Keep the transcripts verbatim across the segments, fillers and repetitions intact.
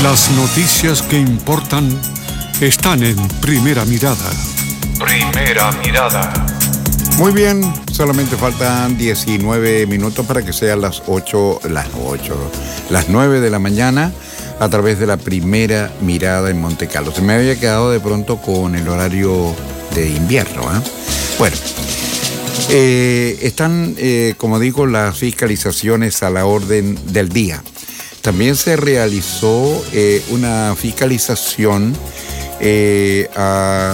Las noticias que importan están en Primera Mirada. Primera Mirada. Muy bien, solamente faltan diecinueve minutos para que sean las ocho, las ocho, las nueve de la mañana a través de la Primera Mirada en Monte Carlo. Se me había quedado de pronto con el horario de invierno, ¿eh? Bueno, eh, están, eh, como digo, las fiscalizaciones a la orden del día. También se realizó eh, una fiscalización eh, a,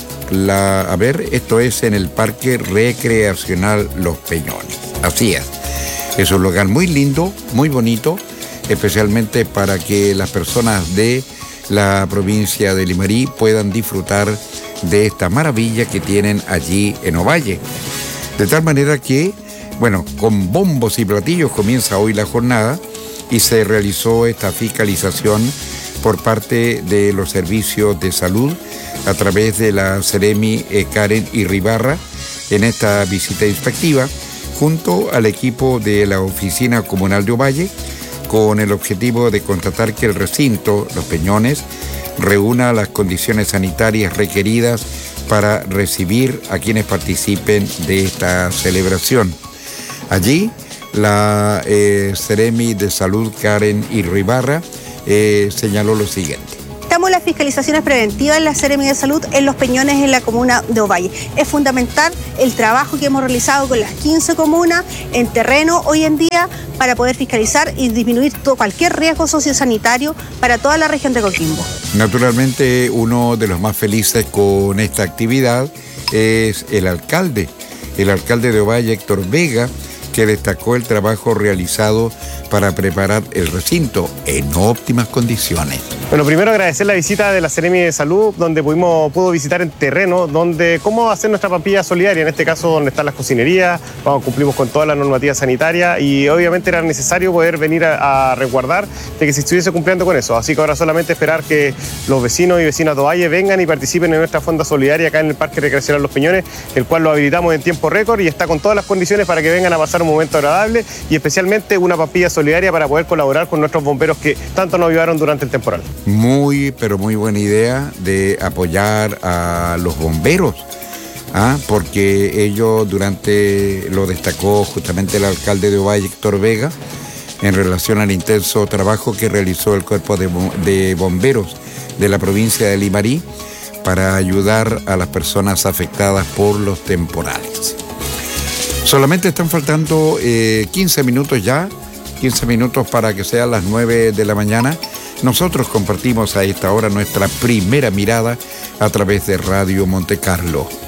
la, a ver, esto es en el Parque Recreacional Los Peñones. Así es. Es un lugar muy lindo, muy bonito, especialmente para que las personas de la provincia de Limarí puedan disfrutar de esta maravilla que tienen allí en Ovalle. De tal manera que, bueno, con bombos y platillos comienza hoy la jornada y se realizó esta fiscalización por parte de los servicios de salud a través de la Seremi eh, Karen Irribarra en esta visita inspectiva junto al equipo de la Oficina Comunal de Ovalle con el objetivo de constatar que el recinto, Los Peñones, reúna las condiciones sanitarias requeridas para recibir a quienes participen de esta celebración. Allí, la eh, Seremi de Salud Karen Irribarra eh, señaló lo siguiente. Estamos en las fiscalizaciones preventivas en la Seremi de Salud en Los Peñones, en la comuna de Ovalle. Es fundamental el trabajo que hemos realizado con las quince comunas en terreno hoy en día para poder fiscalizar y disminuir todo, cualquier riesgo sociosanitario para toda la región de Coquimbo. Naturalmente, uno de los más felices con esta actividad es el alcalde, el alcalde de Ovalle, Héctor Vega, que destacó el trabajo realizado para preparar el recinto en óptimas condiciones. Bueno, primero agradecer la visita de la Seremi de Salud, donde pudimos, pudo visitar en terreno, donde cómo hacer nuestra papilla solidaria, en este caso donde están las cocinerías, vamos, cumplimos con toda la normativa sanitaria y obviamente era necesario poder venir a, a resguardar de que se estuviese cumpliendo con eso. Así que ahora solamente esperar que los vecinos y vecinas de Ovalle vengan y participen en nuestra fonda solidaria acá en el Parque Recreacional Los Peñones, el cual lo habilitamos en tiempo récord y está con todas las condiciones para que vengan a pasar un momento agradable y especialmente una papilla solidaria para poder colaborar con nuestros bomberos que tanto nos ayudaron durante el temporal. Muy, pero muy buena idea de apoyar a los bomberos, ¿ah? Porque ellos durante, lo destacó justamente el alcalde de Ovalle, Héctor Vega, en relación al intenso trabajo que realizó el cuerpo de, de bomberos de la provincia de Limarí para ayudar a las personas afectadas por los temporales. Solamente están faltando eh, quince minutos ya, quince minutos para que sean las nueve de la mañana. Nosotros compartimos a esta hora nuestra primera mirada a través de Radio Monte Carlo.